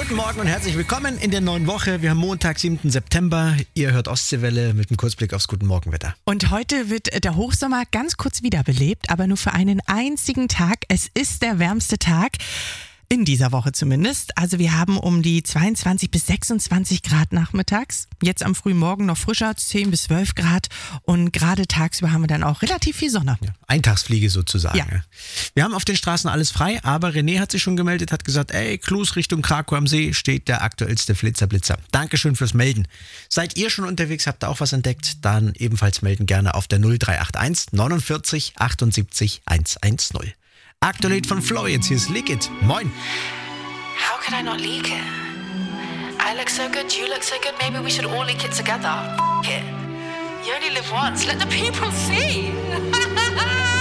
Guten Morgen und herzlich willkommen in der neuen Woche. Wir haben Montag, 7. September. Ihr hört Ostseewelle mit einem Kurzblick aufs Guten Morgenwetter. Und heute wird der Hochsommer ganz kurz wiederbelebt, aber nur für einen einzigen Tag. Es ist der wärmste Tag. In dieser Woche zumindest. Also wir haben um die 22 bis 26 Grad nachmittags. Jetzt am frühen Morgen noch frischer, 10 bis 12 Grad. Und gerade tagsüber haben wir dann auch relativ viel Sonne. Ja, Eintagsfliege sozusagen. Ja. Wir haben auf den Straßen alles frei, aber René hat sich schon gemeldet, hat gesagt, Klus Richtung Krakow am See steht der aktuellste Flitzer. Dankeschön fürs Melden. Seid ihr schon unterwegs, habt ihr auch was entdeckt? Dann ebenfalls melden gerne auf der 0381 49 78 110. Aktuell von Flo, jetzt hier ist Lick It. Moin. How could I not leak it? I look so good, you look so good, maybe we should all leak it together. F*** it. You only live once, let the people see.